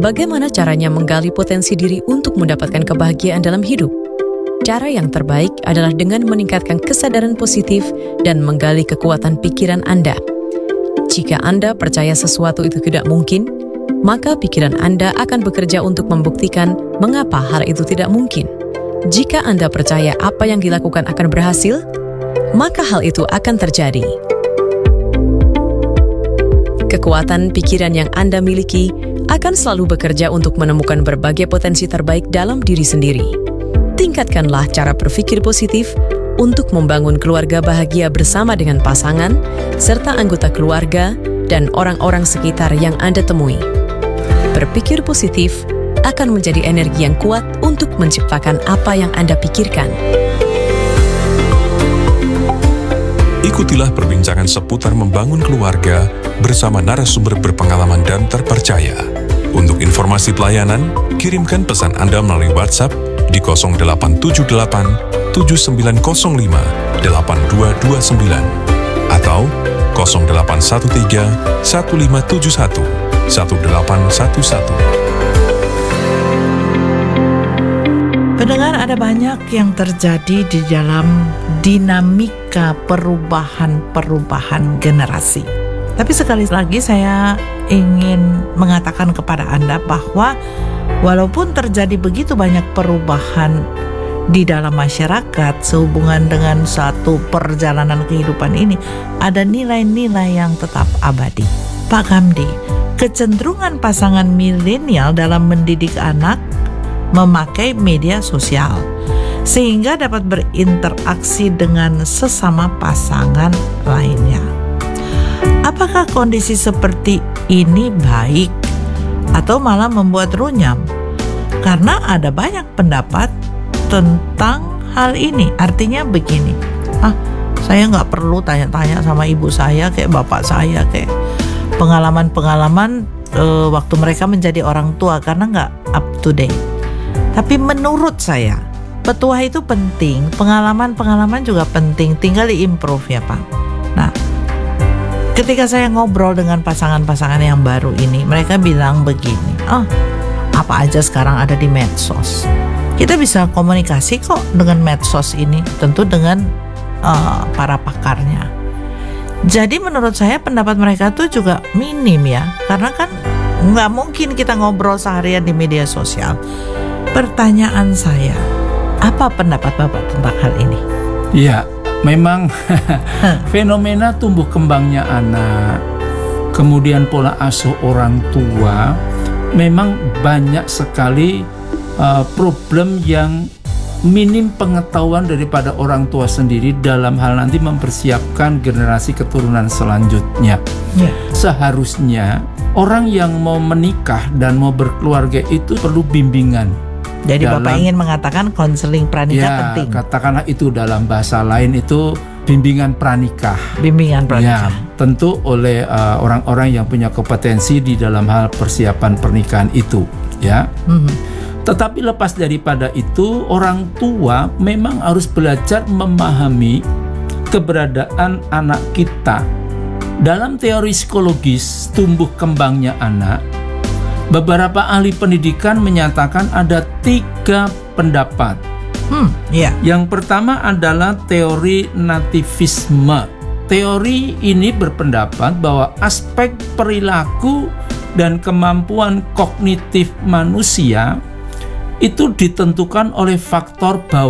Bagaimana caranya menggali potensi diri untuk mendapatkan kebahagiaan dalam hidup? Cara yang terbaik adalah dengan meningkatkan kesadaran positif dan menggali kekuatan pikiran Anda. Jika Anda percaya sesuatu itu tidak mungkin, maka pikiran Anda akan bekerja untuk membuktikan mengapa hal itu tidak mungkin. Jika Anda percaya apa yang dilakukan akan berhasil, maka hal itu akan terjadi. Kekuatan pikiran yang Anda miliki akan selalu bekerja untuk menemukan berbagai potensi terbaik dalam diri sendiri. Tingkatkanlah cara berpikir positif untuk membangun keluarga bahagia bersama dengan pasangan, serta anggota keluarga dan orang-orang sekitar yang Anda temui. Berpikir positif akan menjadi energi yang kuat untuk menciptakan apa yang Anda pikirkan. Ikutilah perbincangan seputar membangun keluarga bersama narasumber berpengalaman dan terpercaya. Untuk informasi pelayanan, kirimkan pesan Anda melalui WhatsApp di 0878 7905 8229 atau 0813 1571 1811. Pendengar, ada banyak yang terjadi di dalam dinamika perubahan generasi. Tapi sekali lagi saya ingin mengatakan kepada Anda bahwa walaupun terjadi begitu banyak perubahan di dalam masyarakat sehubungan dengan satu perjalanan kehidupan ini, ada nilai-nilai yang tetap abadi. Pak Gamdi, kecenderungan pasangan milenial dalam mendidik anak memakai media sosial sehingga dapat berinteraksi dengan sesama pasangan lainnya. Apakah kondisi seperti ini baik atau malah membuat runyam? Karena ada banyak pendapat tentang hal ini. Artinya begini, saya nggak perlu tanya-tanya sama ibu saya, kayak bapak saya, kayak pengalaman-pengalaman waktu mereka menjadi orang tua, karena nggak up to date. Tapi menurut saya, petua itu penting, pengalaman-pengalaman juga penting, tinggal di-improve ya Pak. Nah, ketika saya ngobrol dengan pasangan-pasangan yang baru ini, mereka bilang begini, apa aja sekarang ada di medsos. Kita bisa komunikasi kok dengan medsos ini, tentu dengan para pakarnya. Jadi menurut saya pendapat mereka tuh juga minim ya, karena kan nggak mungkin kita ngobrol seharian di media sosial. Pertanyaan saya, apa pendapat Bapak tentang hal ini? Ya, memang fenomena tumbuh kembangnya anak, kemudian pola asuh orang tua, memang banyak sekali problem yang minim pengetahuan daripada orang tua sendiri dalam hal nanti mempersiapkan generasi keturunan selanjutnya. Seharusnya orang yang mau menikah dan mau berkeluarga itu perlu bimbingan. Jadi Bapak ingin mengatakan konseling pranikah penting. Katakanlah itu dalam bahasa lain itu bimbingan pranikah. Bimbingan pranikah. Tentu oleh orang-orang yang punya kompetensi di dalam hal persiapan pernikahan itu, ya. Tetapi lepas daripada itu, orang tua memang harus belajar memahami keberadaan anak kita. Dalam teori psikologis tumbuh kembangnya anak, beberapa ahli pendidikan menyatakan ada 3 pendapat. Yang pertama adalah teori nativisme. Teori ini berpendapat bahwa aspek perilaku dan kemampuan kognitif manusia itu ditentukan oleh faktor bawaan